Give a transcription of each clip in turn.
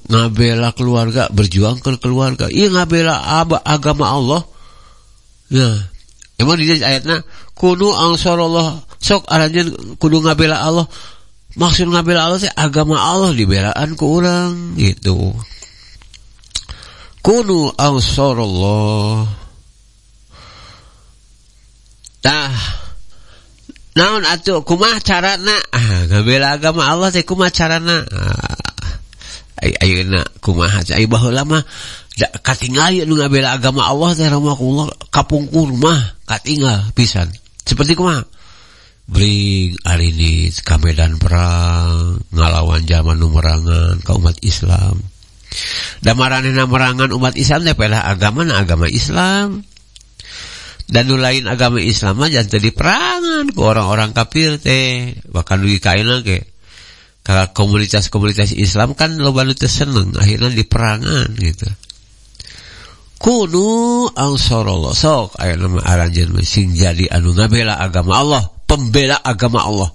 ngabela keluarga, berjuang ke keluarga. Iya ngabela agama Allah. Ya. Emang di ayatna kudu ansarullah, sok aranjeun kudu ngabela Allah. Maksud ngabela Allah teh agama Allah dibelaan ku urang gitu. Kudu ansarullah. Tah naon atuh kumaha carana? Ngabela agama Allah teh kumaha carana? Ayeuna kumaha? Ai baheula mah katinggal nu ngabela agama Allah teh rahmatullah kapungkur mah katinggal pisan. Seperti kumaha? Bring ari ini ka medan perang ngalawan zaman nu merangan ka umat Islam. Da maranehna merangan umat Islam teh pela agamana agama Islam. Dan nu lain agama Islam mah jangan diperangan ku orang-orang kafir teh. Bahkan dugi kaina ge ka komunitas-komunitas Islam kan loba nu teu seneng akhirna diperangan gitu. Kudu ansarullah, sok aya nama aranjeun sing jadi anu ngabela agama Allah, pembela agama Allah.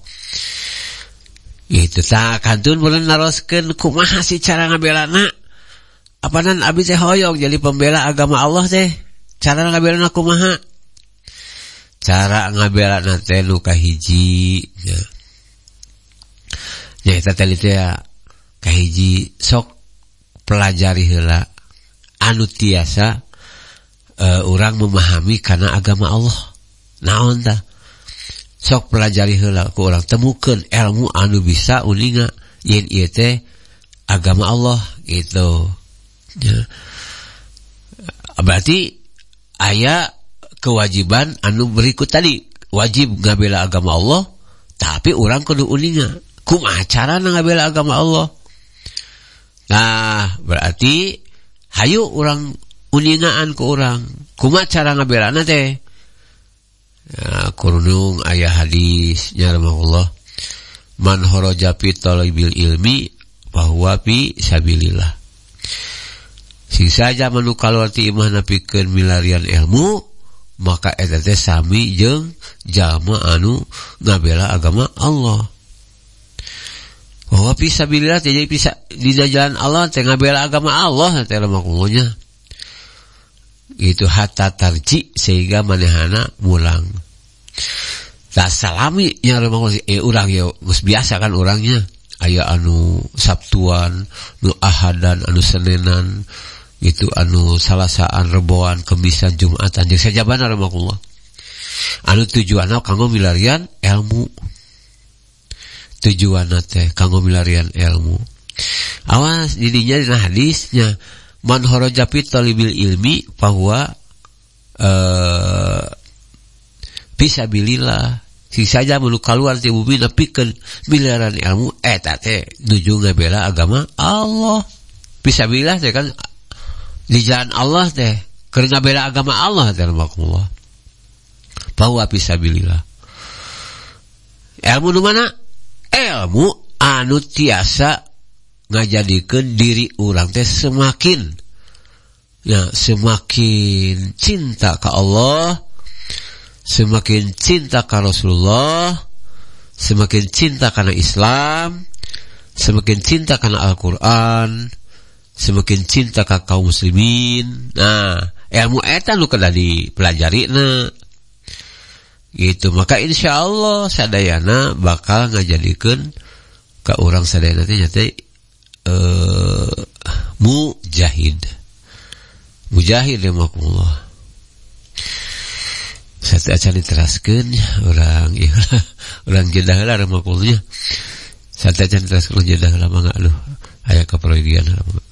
Itu tah kantun mulai naroskeun kumaha sih cara ngabelana? Apanan abdi teh hoyong jadi pembela agama Allah teh. Cara ngabelana kumaha? Cara ngabelana teh nu kahiji ya. Ya eta teh kahiji sok pelajari heula anu tiasa urang memahami kana agama Allah. Naon tah? Sok pelajari heula ku urang temukeun ilmu anu bisa uninga yen ieu teh agama Allah gitu. Ya. Berarti aya kewajiban anu berikut tadi, wajib ngabela agama Allah, tapi urang kudu uninga kumaha carana ngabela agama Allah. Nah, berarti hayu urang uningaan ku urang kumaha cara ngabelana teh. Ya, kurunung aya hadisnya rahmatullah, man kharaja fi talabil ilmi fahuwa fi sabilillah. Sing saja manu kaluar ti imah napikeun milarian ilmu, maka eta teh sami jeung jalma anu ngabela agama Allah. Bahwa fi sabilillah teh jadi bisa di jalan Allah teh ngabela agama Allah teh maksudnya. Itu hatta tarji sehingga manehana mulang. Tah salami nya maksudnya urang ya geus biasa kan urangnya. Aya anu Sabtuan, nu Ahadan, anu Senenan, itu anu Salasaan, Reboan, Kemisan, Jumatan jeung sajabana rahmatullah. Anu tujuanna kanggo milarian ilmu. Tujuanna teh kanggo milarian ilmu. Awas didinya dina hadisnya man kharaja fi talibil ilmi fahuwa fisabilillah. Si saja mulu kaluar ti bumi nepikeun milarian ilmu eta teh nuju ngabela agama Allah. Fisabilillah teh kan di jalan Allah teh keur ngabela agama Allah teh makullah. Bahwa fisabilillah. Ilmu nu mana? Ilmu anu tiasa ngajadikeun diri urang teh semakin cinta ka Allah, semakin cinta ka Rasulullah, semakin cinta kana Islam, semakin cinta kana Al-Qur'an, semakin cinta ka kaum muslimin. Nah, ilmu eta nu kada dipelajarina gitu. Maka insyaallah sadayana bakal ngajadikeun ka urang sadayana teh nyata mujahid ya makullah. Satu acan diteraskeun urang jedah heula makulnya. Satu acan diteraskeun jedah heula mangga aya kaprogian.